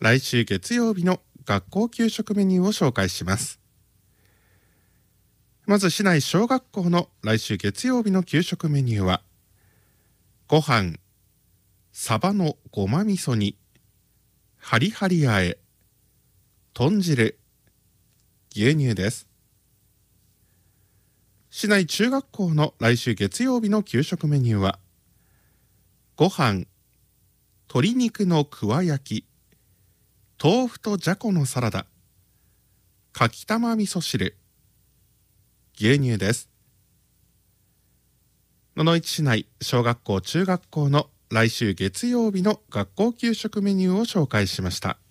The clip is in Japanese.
来週月曜日の学校給食メニューを紹介します。まず市内小学校の来週月曜日の給食メニューは、ご飯、サバのごま味噌煮、ハリハリあえ、豚汁、牛乳です。市内中学校の来週月曜日の給食メニューは、ご飯、鶏肉のくわ焼き、豆腐とじゃこのサラダ、かきたま味噌汁、牛乳です。野々市市内小学校中学校の来週月曜日の学校給食メニューを紹介しました。